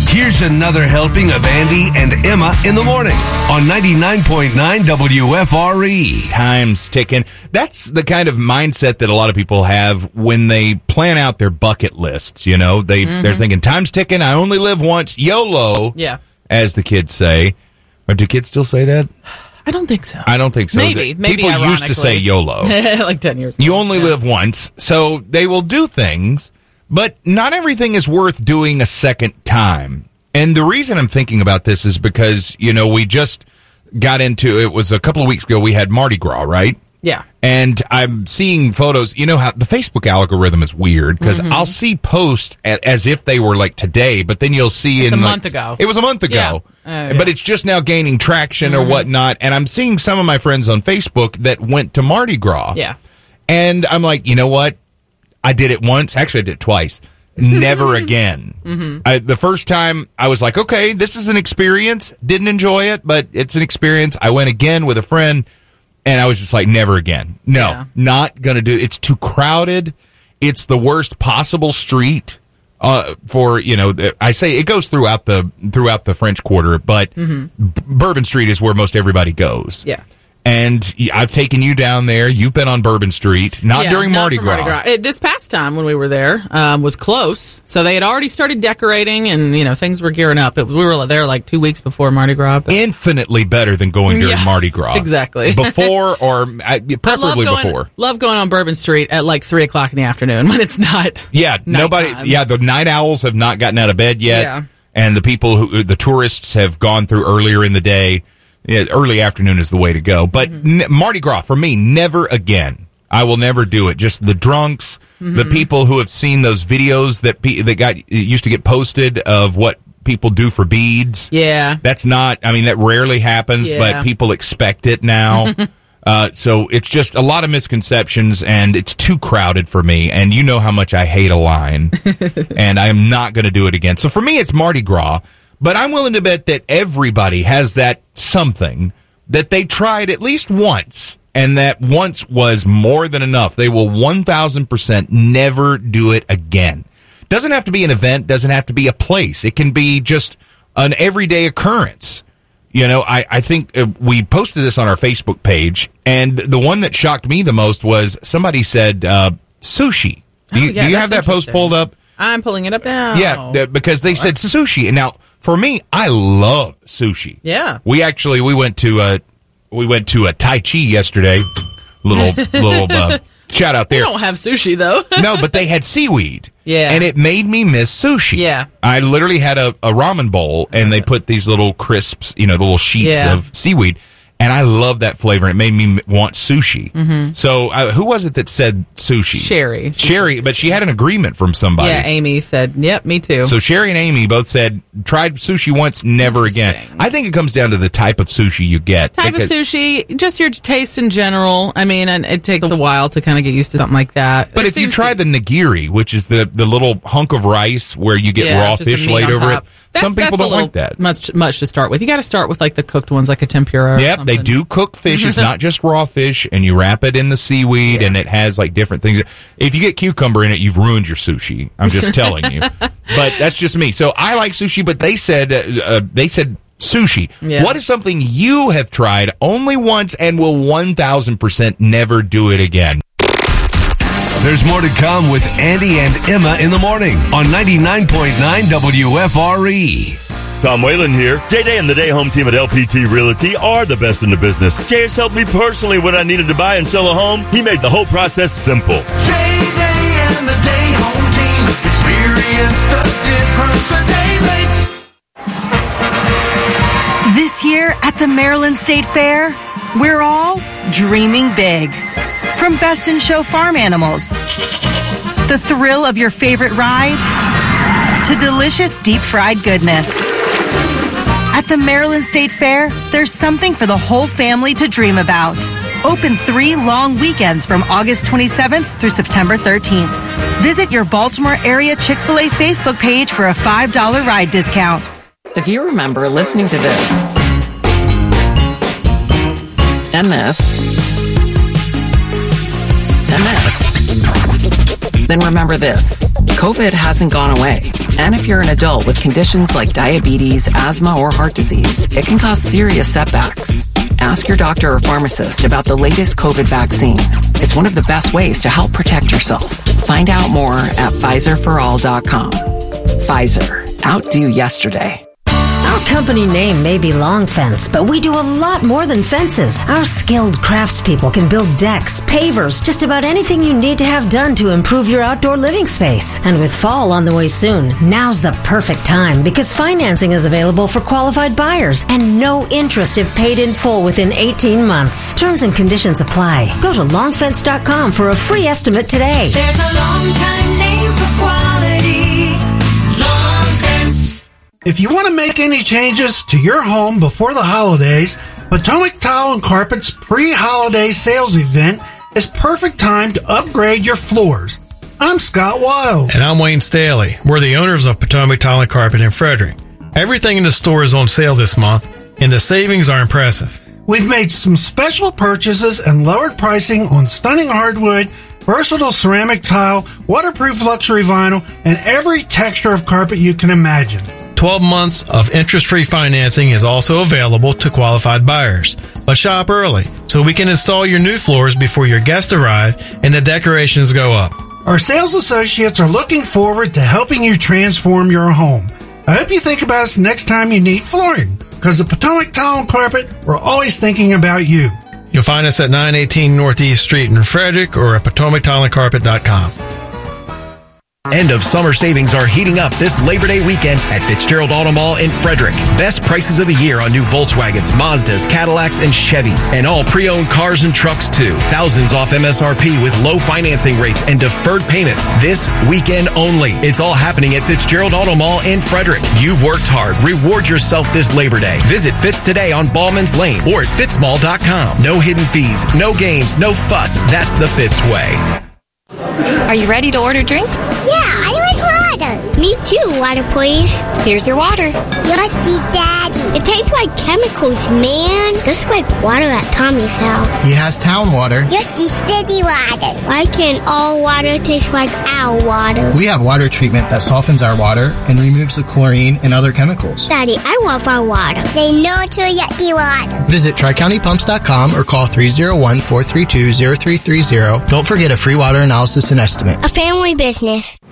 Here's another helping of Andy and Emma in the morning on 99.9 WFRE. Time's ticking. That's the kind of mindset that a lot of people have when they plan out their bucket lists. You know, they're thinking, time's ticking. I only live once. YOLO. Yeah. As the kids say. Or do kids still say that? I don't think so. I don't think so. Maybe People used to say YOLO. Like 10 years ago. You only live once. So they will do things, but not everything is worth doing a second time. And the reason I'm thinking about this is because, you know, we just got into, it was a couple of weeks ago, we had Mardi Gras, right? Yeah. And I'm seeing photos. You know how the Facebook algorithm is weird because I'll see posts as if they were like today, but then you'll see It's in a like, month ago. It was a month ago. Yeah. But it's just now gaining traction or whatnot. And I'm seeing some of my friends on Facebook that went to Mardi Gras. Yeah. And I'm like, you know what? I did it once. Actually, I did it twice. Never again. The first time I was like, okay, this is an experience. Didn't enjoy it, but it's an experience. I went again with a friend. And I was just like, never again. No, not going to do it. It's too crowded. It's the worst possible street for, you know, I say it goes throughout the French Quarter, but Bourbon Street is where most everybody goes. Yeah. And I've taken you down there. You've been on Bourbon Street, not during Mardi Gras. This past time when we were there was close, so they had already started decorating, and you know things were gearing up. We were there like 2 weeks before Mardi Gras. But infinitely better than going during Mardi Gras. Exactly. Before or preferably before. Love going on Bourbon Street at like 3:00 in the afternoon when it's not. Yeah, nobody. Yeah, the night owls have not gotten out of bed yet, and the tourists have gone through earlier in the day. Yeah, early afternoon is the way to go. But Mardi Gras, for me, never again. I will never do it. Just the drunks, the people who have seen those videos that used to get posted of what people do for beads. Yeah. That's not, I mean, that rarely happens, but people expect it now. So it's just a lot of misconceptions, and it's too crowded for me. And you know how much I hate a line, and I am not going to do it again. So for me, it's Mardi Gras. But I'm willing to bet that everybody has that something that they tried at least once, and that once was more than enough. They will 1,000% never do it again. Doesn't have to be an event, doesn't have to be a place. It can be just an everyday occurrence. You know, I think we posted this on our Facebook page, and the one that shocked me the most was somebody said sushi. Do you have that post pulled up? I'm pulling it up now. Yeah, because they said sushi. And now, for me, I love sushi. Yeah. We went to a Tai Chi yesterday. Little shout out there. They don't have sushi though. No, but they had seaweed. Yeah. And it made me miss sushi. Yeah. I literally had a ramen bowl, and they put these little crisps, you know, the little sheets of seaweed. And I love that flavor. It made me want sushi. So who was it that said sushi? Sherry, but she had an agreement from somebody. Yeah, Amy said, yep, me too. So Sherry and Amy both said, tried sushi once, never again. I think it comes down to the type of sushi you get. Of sushi, just your taste in general. I mean, and it takes a while to kind of get used to something like that. But if you try the nigiri, which is the little hunk of rice where you get raw fish laid over it, some people don't like that. Much to start with. You got to start with like the cooked ones, like a tempura. Yep, they do cook fish. It's not just raw fish, and you wrap it in the seaweed, and it has like different things. If you get cucumber in it, you've ruined your sushi. I'm just telling you. But that's just me. So I like sushi, but they said sushi. Yeah. What is something you have tried only once and will 1,000% never do it again? There's more to come with Andy and Emma in the morning on 99.9 WFRE. Tom Whalen here. J-Day and the Day Home team at LPT Realty are the best in the business. Jay has helped me personally when I needed to buy and sell a home. He made the whole process simple. J-Day and the Day Home team. Experience the difference a day makes. This year at the Maryland State Fair, we're all dreaming big. From Best in Show farm animals, the thrill of your favorite ride, to delicious deep-fried goodness. At the Maryland State Fair, there's something for the whole family to dream about. Open 3 long weekends from August 27th through September 13th. Visit your Baltimore area Chick-fil-A Facebook page for a $5 ride discount. If you remember listening to this, MS, then remember this. COVID hasn't gone away. And if you're an adult with conditions like diabetes, asthma, or heart disease, it can cause serious setbacks. Ask your doctor or pharmacist about the latest COVID vaccine. It's one of the best ways to help protect yourself. Find out more at PfizerForAll.com. Pfizer. Outdo yesterday. Our company name may be Long Fence, but we do a lot more than fences. Our skilled craftspeople can build decks, pavers, just about anything you need to have done to improve your outdoor living space. And with fall on the way soon, now's the perfect time because financing is available for qualified buyers and no interest if paid in full within 18 months. Terms and conditions apply. Go to longfence.com for a free estimate today. There's a long time name for quality. Long Fence. If you want to make any changes to your home before the holidays, Potomac Tile and Carpet's pre-holiday sales event is perfect time to upgrade your floors. I'm Scott Wiles. And I'm Wayne Staley. We're the owners of Potomac Tile and Carpet in Frederick. Everything in the store is on sale this month, and the savings are impressive. We've made some special purchases and lowered pricing on stunning hardwood, versatile ceramic tile, waterproof luxury vinyl, and every texture of carpet you can imagine. 12 months of interest-free financing is also available to qualified buyers. But shop early so we can install your new floors before your guests arrive and the decorations go up. Our sales associates are looking forward to helping you transform your home. I hope you think about us next time you need flooring, because at Potomac Tile and Carpet, we're always thinking about you. You'll find us at 918 Northeast Street in Frederick or at PotomacTileandCarpet.com. End of summer savings are heating up this Labor Day weekend at Fitzgerald Auto Mall in Frederick. Best prices of the year on new Volkswagens, Mazdas, Cadillacs, and Chevys. And all pre-owned cars and trucks too. Thousands off MSRP with low financing rates and deferred payments. This weekend only. It's all happening at Fitzgerald Auto Mall in Frederick. You've worked hard. Reward yourself this Labor Day. Visit Fitz today on Ballman's Lane or at fitzmall.com. No hidden fees, no games, no fuss. That's the Fitz way. Are you ready to order drinks? Yeah, I like water. Me too, water please. Here's your water. Yucky, Daddy. It tastes like chemicals, man. Just like water at Tommy's house. He has town water. Yucky city water. Why can't all water taste like our water? We have water treatment that softens our water and removes the chlorine and other chemicals. Daddy, I love our water. Say no to yucky water. Visit TriCountyPumps.com or call 301-432-0330. Don't forget a free water analysis and estimate. A family business.